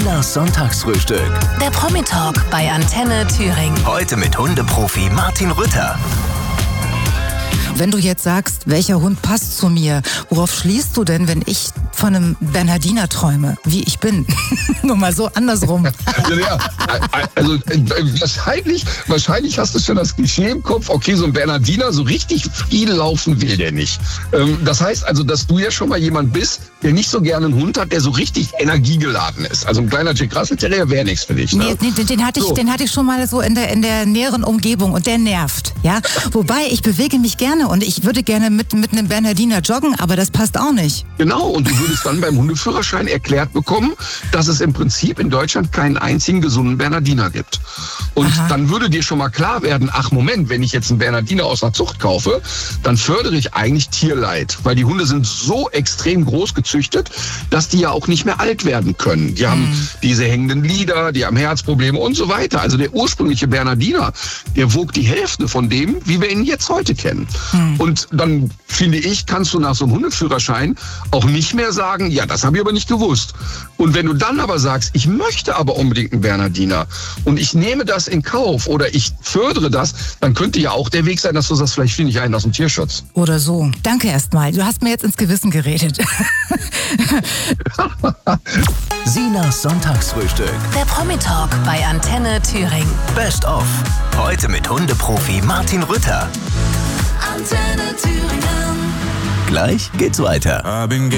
Sinas Sonntagsfrühstück. Der Promi-Talk bei Antenne Thüringen. Heute mit Hundeprofi Martin Rütter. Wenn du jetzt sagst, welcher Hund passt zu mir, worauf schließt du denn, wenn ich von einem Bernhardiner träume, wie ich bin? Nur mal so andersrum. Ja, also wahrscheinlich hast du schon das Klischee im Kopf, okay, so ein Bernhardiner, so richtig viel laufen will der nicht. Das heißt also, dass du ja schon mal jemand bist, der nicht so gerne einen Hund hat, der so richtig energiegeladen ist. Also ein kleiner Jack Russell Terrier wäre nichts für dich. Ne? Nee, den hatte ich schon mal so in der näheren Umgebung und der nervt. Ja? Wobei, ich bewege mich gerne und ich würde gerne mit einem Bernhardiner joggen, aber das passt auch nicht. Genau, und du würdest dann beim Hundeführerschein erklärt bekommen, dass es im Prinzip in Deutschland keinen einzigen gesunden Bernhardiner gibt. Und dann würde dir schon mal klar werden, ach Moment, wenn ich jetzt einen Bernhardiner aus einer Zucht kaufe, dann fördere ich eigentlich Tierleid. Weil die Hunde sind so extrem groß gezüchtet, dass die ja auch nicht mehr alt werden können. Die haben diese hängenden Lider, die haben Herzprobleme und so weiter. Also der ursprüngliche Bernhardiner, der wog die Hälfte von dem, wie wir ihn jetzt heute kennen. Und dann, finde ich, kannst du nach so einem Hundeführerschein auch nicht mehr sagen, ja, das habe ich aber nicht gewusst. Und wenn du dann aber sagst, ich möchte aber unbedingt einen Bernhardiner und ich nehme das in Kauf oder ich fördere das, dann könnte ja auch der Weg sein, dass du sagst, vielleicht finde ich einen aus dem Tierschutz. Oder so. Danke erstmal. Du hast mir jetzt ins Gewissen geredet. Sinas Sonntagsfrühstück. Der Promi-Talk bei Antenne Thüringen. Best of. Heute mit Hundeprofi Martin Rütter. Antenne Thüringen. Gleich geht's weiter.